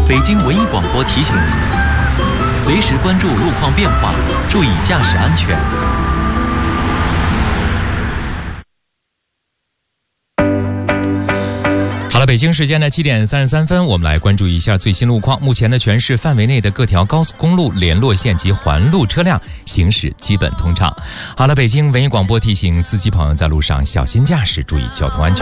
北京文艺广播提醒您，随时关注路况变化，注意驾驶安全。 好了，北京时间的7点33分，我们来关注一下最新路况。目前呢，全市范围内的各条高速公路、联络线及环路车辆行驶基本通畅。好了，北京文艺广播提醒司机朋友在路上小心驾驶，注意交通安全。